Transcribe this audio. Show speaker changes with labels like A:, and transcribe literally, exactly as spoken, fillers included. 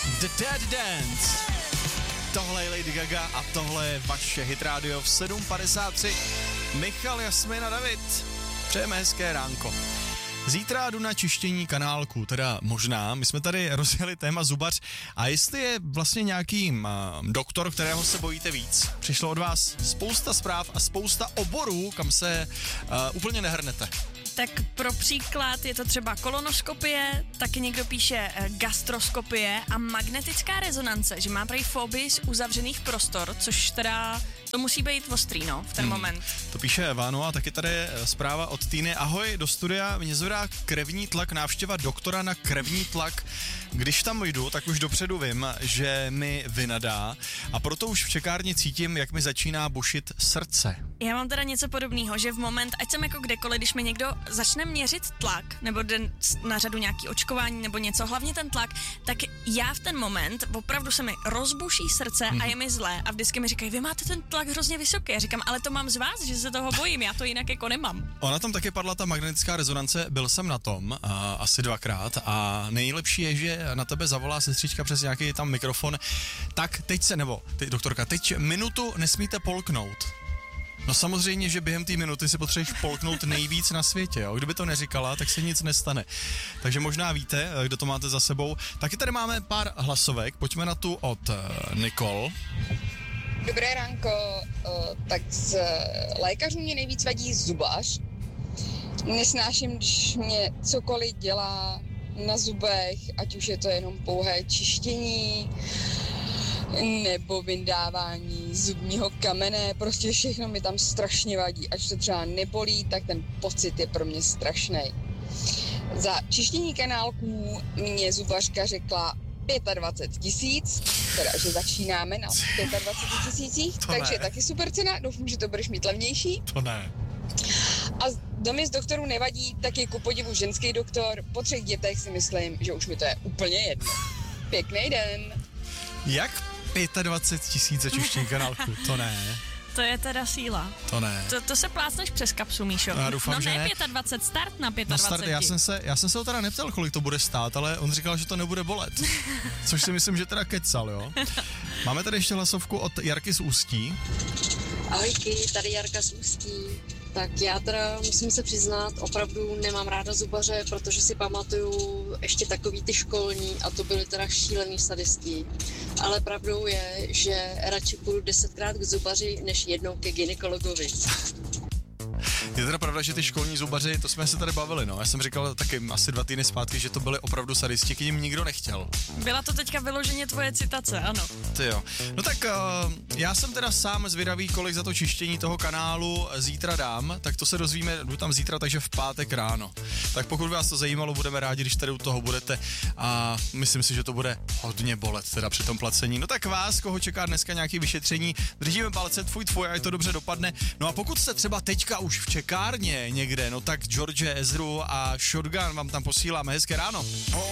A: The Dead Dance. Tohle je Lady Gaga a tohle je vaše Hit Radio v sedm padesát tři. Michal, Jasmín a David. Přejeme hezké ránko. Zítra jdu na čištění kanálku, teda možná, my jsme tady rozjeli téma zubař a jestli je vlastně nějaký uh, doktor, kterého se bojíte víc. Přišlo od vás spousta zpráv a spousta oborů, kam se uh, úplně nehrnete.
B: Tak pro příklad je to třeba kolonoskopie, taky někdo píše gastroskopie a magnetická rezonance, že má prý fobii z uzavřených prostor, což teda to musí být ostrý, no, v ten hmm. moment.
A: To píše Váno a taky tady je zpráva od Týny. Ahoj, do studia mě zvedá krevní tlak, návštěva doktora na krevní tlak. Když tam jdu, tak už dopředu vím, že mi vynadá a proto už v čekárně cítím, jak mi začíná bušit srdce.
B: Já mám teda něco podobného, že v moment, ať jsem jako kdekoliv, když mi někdo začne měřit tlak, nebo jde na řadu nějaký očkování nebo něco, hlavně ten tlak, tak já v ten moment opravdu se mi rozbuší srdce hmm. a je mi zlé a vždycky mi říkají, vy máte ten tlak hrozně vysoký. Já říkám, ale to mám z vás, že se toho bojím, já to jinak jako nemám.
A: Ona tam taky padla ta magnetická rezonance, byl jsem na tom a, asi dvakrát a nejlepší je, že na tebe zavolá sestřička přes nějaký tam mikrofon. Tak teď se, nebo ty, doktorka, teď minutu nesmíte polknout. No samozřejmě, že během té minuty si potřebuješ polknout nejvíc na světě, jo. Kdyby to neříkala, tak se nic nestane. Takže možná víte, kdo to máte za sebou. Taky tady máme pár hlasovek, pojďme na tu od uh, Nicole.
C: Dobré ránko, uh, tak z lékařů mě nejvíc vadí zubař. Nesnáším, když mě cokoliv dělá na zubech, ať už je to jenom pouhé čištění, nebo vyndávání zubního kamene, prostě všechno mi tam strašně vadí. Až to třeba nebolí, tak ten pocit je pro mě strašný. Za čištění kanálků mě zubařka řekla dvacet pět tisíc, teda že začínáme na dvacet pět tisících, takže taky super cena, doufám, že to budeš mít levnější.
A: To ne.
C: A kdo mi z doktorů nevadí, tak je ku podivu ženský doktor. Po třech dětech si myslím, že už mi to je úplně jedno. Pěkný den.
A: Jak dvacet pět tisíc za čištění kanálku? To ne.
B: To je teda síla.
A: To ne.
B: To, to se plácneš přes kapsu, Míšo.
A: Já doufám,
B: no
A: že
B: ne,
A: ne.
B: dvacet pět, start na dvacet pět.
A: No start, já jsem se, já jsem se ho teda neptal, kolik to bude stát, ale on říkal, že to nebude bolet. Což si myslím, že teda kecal, jo. Máme tady ještě hlasovku od Jarky z Ústí.
D: Ahojky, tady Jarka z Ústí. Tak já teda musím se přiznat, opravdu nemám ráda zubaře, protože si pamatuju ještě takový ty školní a to byly teda šílený sadistí. Ale pravdou je, že radši půjdu desetkrát k zubaři, než jednou ke gynekologovi.
A: Je teda pravda, že ty školní zubaři, to jsme se tady bavili, no. Já jsem říkal taky asi dva týdny zpátky, že to byly opravdu sadisti, k nim nikdo nechtěl.
B: Byla to teďka vyloženě tvoje citace, ano.
A: Ty jo. No tak uh, já jsem teda sám zvědavý, kolik za to čištění toho kanálu zítra dám, tak to se dozvíme, jdu tam zítra, takže v pátek ráno. Tak pokud vás to zajímalo, budeme rádi, když tady u toho budete a myslím si, že to bude hodně bolet teda při tom placení. No tak vás, koho čeká dneska nějaký vyšetření, držíme palce, tvůj, tvůj, ať to dobře dopadne. No a pokud jste třeba teďka už v čekárně někde, no tak George Ezru a Shotgun vám tam posíláme. Hezké ráno.